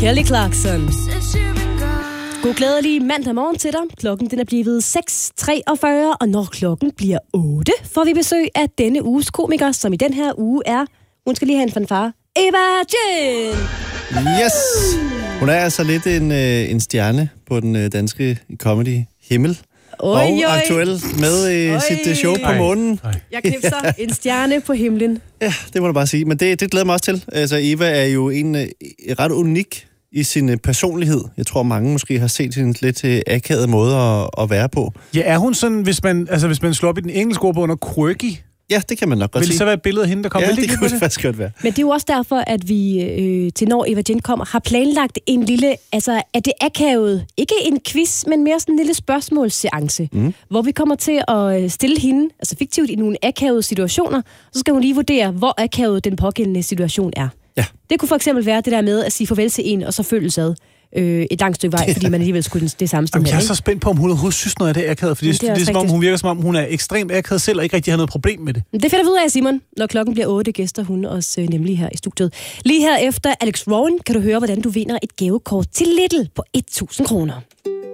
Kelly Clarkson. God glædelig mandag morgen til dig. Klokken den er blevet 6:43, og når klokken bliver 8, får vi besøg af denne uges komiker, som i den her uge er, hun skal lige have en fanfare, Eva Jind. Yes! Hun er altså lidt en stjerne på den danske comedy-himmel. Og aktuel med sit show på månen. Jeg knipser en stjerne på himlen. Ja, det må du bare sige. Men det glæder mig også til. Altså, Eva er jo en ret unik i sin personlighed. Jeg tror, mange måske har set hendes lidt akavede måde at være på. Ja, er hun sådan, hvis man slår op i den engelske ord på under quirky? Ja, det kan man nok godt sige. Vil det så være et billede af hende, der kommer? Ja, det kunne det faktisk godt være. Men det er jo også derfor, at vi til når Eva Jind kommer, har planlagt en lille, altså er det akavet, ikke en quiz, men mere sådan en lille spørgsmålsseance, hvor vi kommer til at stille hende, altså fiktivt i nogle akavede situationer, så skal hun lige vurdere, hvor akavet den pågældende situation er. Ja. Det kunne for eksempel være det der med at sige farvel til en, og så følges ad et langt stykke vej, fordi man alligevel skulle det samme sted. Jamen, jeg er så spændt på, om hun overhovedet synes noget af det akavet, fordi det er som om, hun virker som om, hun er ekstremt akavet selv, og ikke rigtig har noget problem med det. Det finder vi ud af, Simon. Når klokken bliver 8, gæster hun os nemlig her i studiet. Lige her efter Alex Rowan kan du høre, hvordan du vinder et gavekort til Lidl på 1.000 kroner.